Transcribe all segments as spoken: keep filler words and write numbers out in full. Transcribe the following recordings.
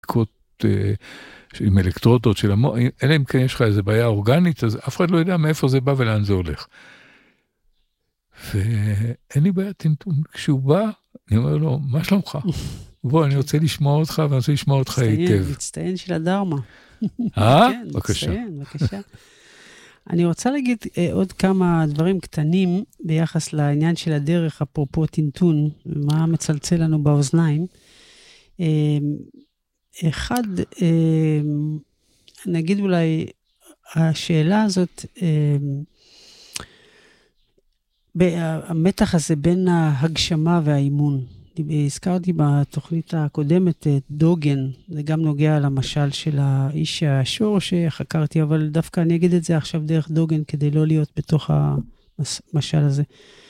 עם אלקטרודות של המוח, אלא אם כן יש לך איזו בעיה אורגנית, אז אף אחד לא יודע מאיפה זה בא ולאן זה הולך. ואין לי בעיה טינטון. כשהוא בא, אני אומר לו, מה שלומך? בוא, אני רוצה לשמוע אותך, ואני רוצה לשמוע אותך היטב. מצטיין של הדרמה. אה? כן, בבקשה. מצטיין, בבקשה. אני רוצה להגיד עוד כמה דברים קטנים ביחס לעניין של הדרך, אפרופו טינטון, מה מצלצל לנו באוזניים. אחד, נגיד אולי, השאלה הזאת, המתח הזה בין ההגשמה והאימון. הזכרתי בתוכנית הקודמת את דוגן, זה גם נוגע למשל של האיש השור שחקרתי, אבל דווקא אני אגיד את זה עכשיו דרך דוגן, כדי לא להיות בתוך המשל הזה.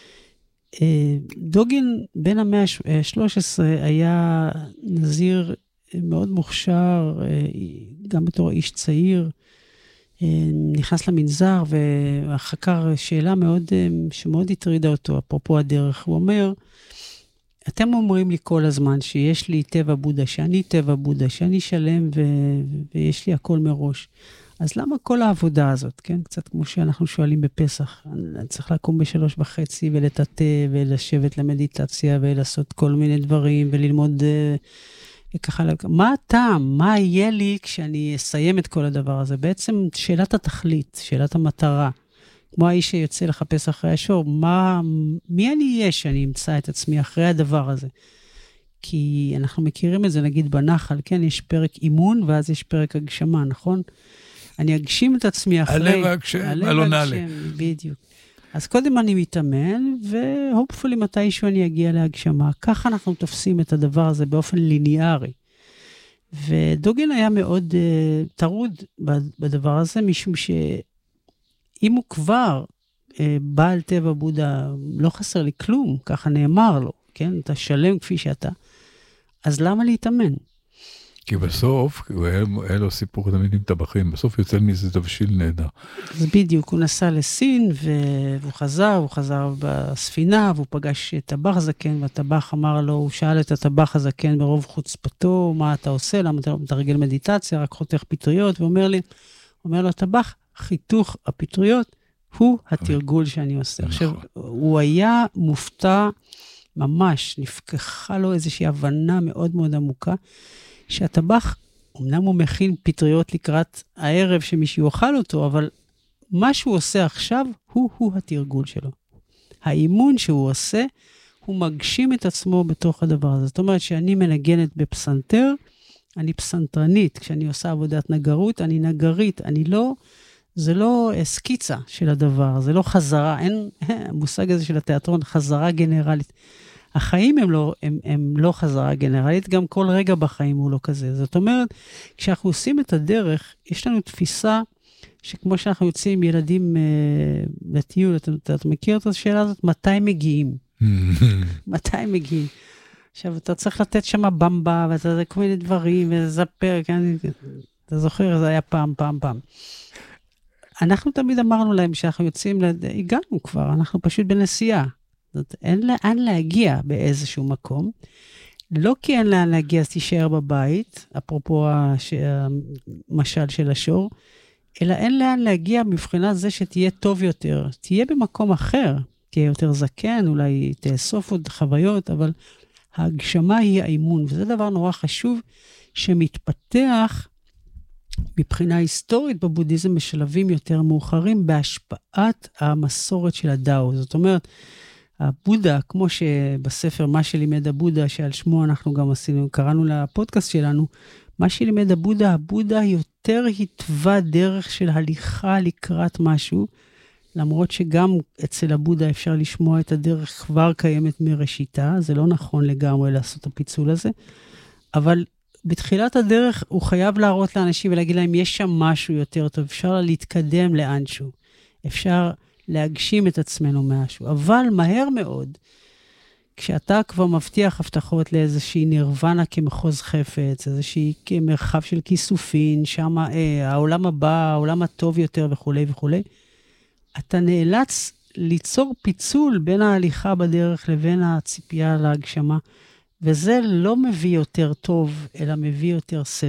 דוגן בין המאה ה-שלוש עשרה היה נזיר מאוד מוכשר, גם בתור איש צעיר, נכנס למנזר וחקר שאלה מאוד, שמאוד הטרידה אותו, אפרופו הדרך. הוא אומר, אתם אומרים לי כל הזמן שיש לי טבע בודה, שאני טבע בודה, שאני שלם ו... ויש לי הכל מראש. אז למה כל העבודה הזאת, כן? קצת כמו שאנחנו שואלים בפסח, אני צריך לקום בשלוש וחצי ולטאטא ולשבת למדיטציה ולעשות כל מיני דברים וללמוד ככה, מה הטעם? מה יהיה לי כשאני אסיים את כל הדבר הזה? בעצם שאלת התכלית, שאלת המטרה. כמו האיש שיוצא לחפש אחרי השור, מה, מי אני אהיה שאני אמצא את עצמי אחרי הדבר הזה? כי אנחנו מכירים את זה, נגיד בנחל, כן, יש פרק אימון, ואז יש פרק הגשמה, נכון? אני אגשים את עצמי אחרי... הלב הגשם, אלו נעלה. בדיוק. אז קודם אני מתאמן, והופפולי מתישהו אני אגיע להגשמה. ככה אנחנו תופסים את הדבר הזה באופן ליניארי. ודוגן היה מאוד uh, טרוד בדבר הזה, משום ש... אם הוא כבר אה, בעל טבע בודה, לא חסר לי כלום, ככה נאמר לו, כן? אתה שלם כפי שאתה, אז למה להתאמן? כי בסוף, הוא היה, היה לו סיפור תמיד עם טבחים, בסוף יוצא מזה תבשיל נהדר. אז בדיוק, הוא נסע לסין, והוא חזר, הוא חזר בספינה, והוא פגש טבח זקן, והטבח אמר לו, הוא שאל את הטבח הזקן ברוב חוצפתו, מה אתה עושה? למה אתה מתרגל מדיטציה, רק חותך פטריות, ואומר לי, אומר לו, הטבח, חיתוך הפטריות הוא התרגול שאני עושה. עכשיו, הוא היה מופתע ממש, נפקחה לו איזושהי הבנה מאוד מאוד עמוקה, שהטבח, אמנם הוא מכין פטריות לקראת הערב שמישהו יאכל אותו, אבל מה שהוא עושה עכשיו, הוא-הוא התרגול שלו. האימון שהוא עושה, הוא מגשים את עצמו בתוך הדבר הזה. זאת אומרת, שאני מנגנת בפסנתר, אני פסנתרנית. כשאני עושה עבודת נגרות, אני נגרית. אני לא... זה לא סקיצה של הדבר, זה לא חזרה, אין, המושג הזה של התיאטרון, חזרה גנרלית. החיים הם לא, הם, הם לא חזרה גנרלית, גם כל רגע בחיים הוא לא כזה. זאת אומרת, כשאנחנו עושים את הדרך, יש לנו תפיסה, שכמו שאנחנו יוצאים עם ילדים אה, לטיול, אתה, אתה, אתה מכיר את השאלה הזאת? מתי מגיעים? מתי מגיעים? עכשיו, אתה צריך לתת שם במבה, ואתה זה כל מיני דברים, ולזפר, כן? אתה זוכר, זה היה פעם, פעם, פעם. אנחנו תמיד אמרנו להם שאנחנו יוצאים, הגענו כבר, אנחנו פשוט בנסיעה. זאת, אין לאן להגיע באיזשהו מקום. לא כי אין לאן להגיע, אז תישאר בבית, אפרופו המשל של השור, אלא אין לאן להגיע מבחינת זה שתהיה טוב יותר. תהיה במקום אחר, תהיה יותר זקן, אולי תאסוף עוד חוויות, אבל ההגשמה היא האימון, וזה דבר נורא חשוב, שמתפתח מבחינה היסטורית בבודהיזם בשלבים יותר מאוחרים, בהשפעת המסורת של הדאו. זאת אומרת, הבודה, כמו שבספר מה שלימד הבודה, שעל שמו אנחנו גם עשינו, קראנו לפודקאסט שלנו, מה שלימד הבודה, הבודה יותר התווה דרך של הליכה לקראת משהו, למרות שגם אצל הבודה אפשר לשמוע את הדרך כבר קיימת מראשיתה, זה לא נכון לגמרי לעשות את הפיצול הזה, אבל בתחילת הדרך הוא חייב להראות לאנשים ולהגיד להם, יש שם משהו יותר טוב, אפשר להתקדם לאנשהו, אפשר להגשים את עצמנו משהו, אבל מהר מאוד, כשאתה כבר מבטיח הבטחות לאיזושהי נירוונה כמחוז חפץ, איזושהי מרחב של כיסופין, שם אה, העולם הבא, העולם הטוב יותר וכו' וכו', אתה נאלץ ליצור פיצול בין ההליכה בדרך לבין הציפייה להגשמה, וזה לא מביא יותר טוב, אלא מביא יותר סבל.